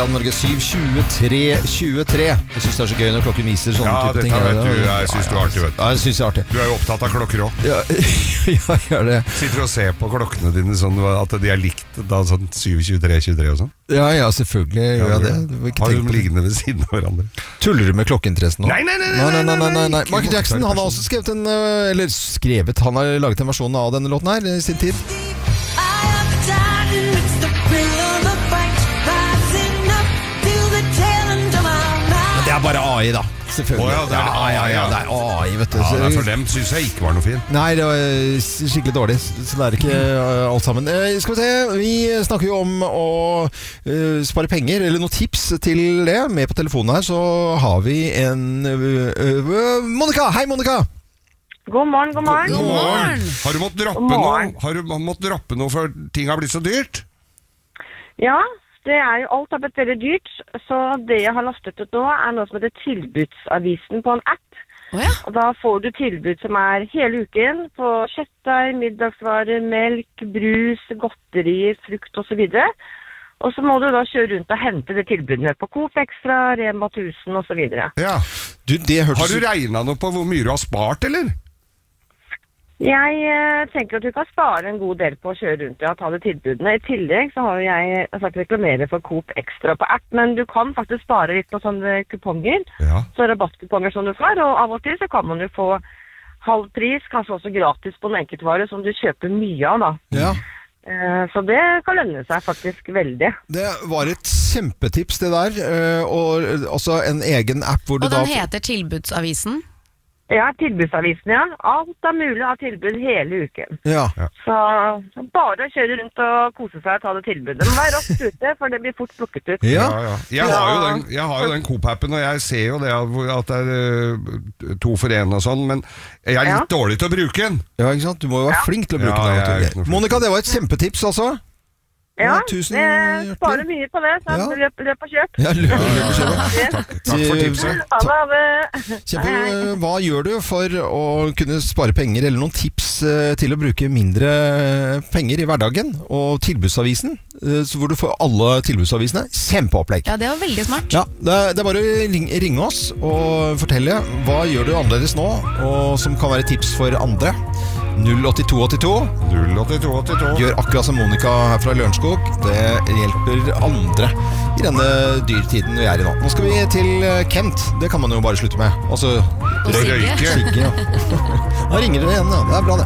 Radio Norge 7:23:23. Jeg synes det er så gøy når klokken viser sånne type ting. Ja, dette vet du. Jeg synes du er artig, vet du. Ja, jeg synes det er artig. Du er jo opptatt av klokker også. Ja, ja, gjør det. Sitter og ser på klokkene dine sånn at de er likt da sånn 7:23:23 og sånn. Ja, selvfølgelig gjør jeg det. Har du dem liggende ved siden av hverandre? Tuller du med klokkeinteressen nå? Nei. Michael Jackson, han har også skrevet han har laget en versjon av denne låten her i sin tid. Det er bare AI da, selvfølgelig. Ja, det er AI, vet du. For dem synes jeg ikke var noe fint. Nei, det var skikkelig dårlig, så det er ikke alt sammen. Skal vi se, vi snakker jo om å spare penger, eller noen tips til det. Med på telefonen her så har vi en Monica, hei Monica! God morgen. Har du måttet droppe noe for ting har blitt så dyrt? Ja, alt har blitt veldig dyrt, så det jeg har lastet ut nå er noe som heter tilbudsavisen på en app. Og da får du tilbud som er hele uken på kjøttdeig, middagsvarer, melk, brus, godterier, frukt og så videre. Og så må du da kjøre rundt og hente det tilbudene på Coop Extra, Rema 1000 og så videre. Ja. Har du regnet noe på hvor mye du har spart, eller? Jeg tenker at du kan spare en god del på å kjøre rundt og ta de tilbudene. I tillegg så har jeg sagt reklamere for Coop Extra på app, men du kan faktisk spare litt på sånne kuponger, så rabattkuponger som du får, og av og til så kan man jo få halv pris, kanskje også gratis på en enkeltvare som du kjøper mye av da. Ja. Så det kan lønne seg faktisk veldig. Det var et kjempetips det der, og også en egen app hvor du da... Og den heter Tilbudsavisen? Ja, tilbudsavisen, ja. Alt er mulig å ha tilbud hele uken. Ja. Så bare kjøre rundt og kose seg og ta det tilbudet. Men vær raskt ute, for det blir fort plukket ut. Ja. Jeg har jo den Coop-appen, og jeg ser jo det at det er 2 for 1 og sånn, men jeg er litt dårlig til å bruke den. Ja, ikke sant? Du må jo være flink til å bruke den. Monica, det var et kjempetips, altså. Ja, det sparer mye på det, så løp og kjøp. Ja, løp og kjøp. Takk for tipset. Ha det. Hva gjør du for å kunne spare penger, eller noen tips til å bruke mindre penger i hverdagen? Og tilbudsavisen, hvor du får alle tilbudsavisene, kjempeopplegg. Ja, det var veldig smart. Ja, det er bare å ringe oss og fortelle hva gjør du annerledes nå, og som kan være tips for andre. 08282. Gjør akkurat som Monica her fra Lørenskog. Det hjelper andre i denne dyrtiden vi er i nå. Nå skal vi til Kent. Det kan man jo bare slutte med. Altså, røyke. Da ringer det igjen, ja. Det er bra det.